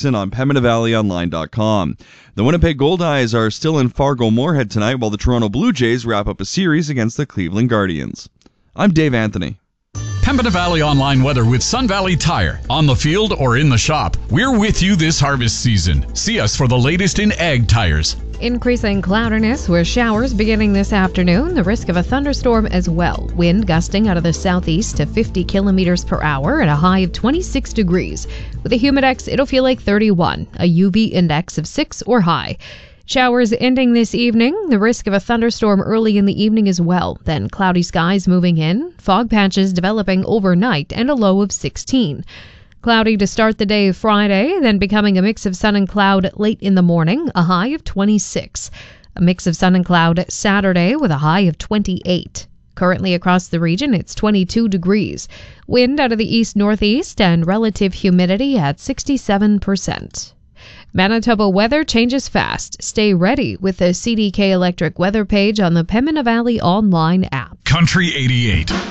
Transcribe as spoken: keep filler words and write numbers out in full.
Jackson on Pembina Valley Online dot com. The Winnipeg Goldeyes are still in Fargo-Moorhead tonight while the Toronto Blue Jays wrap up a series against the Cleveland Guardians. I'm Dave Anthony. Pembina Valley Online weather with Sun Valley Tire. On the field or in the shop, we're with you this harvest season. See us for the latest in ag tires. Increasing cloudiness with showers beginning this afternoon. The risk of a thunderstorm as well. Wind gusting out of the southeast to fifty kilometers per hour at a high of twenty-six degrees. With a humidex, it'll feel like thirty-one, a U V index of six or high. Showers ending this evening. The risk of a thunderstorm early in the evening as well. Then cloudy skies moving in. Fog patches developing overnight and a low of sixteen. Cloudy to start the day Friday, then becoming a mix of sun and cloud late in the morning, a high of twenty-six. A mix of sun and cloud Saturday with a high of twenty-eight. Currently across the region, it's twenty-two degrees. Wind out of the east-northeast and relative humidity at sixty-seven percent. Manitoba weather changes fast. Stay ready with the C D K Electric weather page on the Pembina Valley Online app. Country eighty-eight.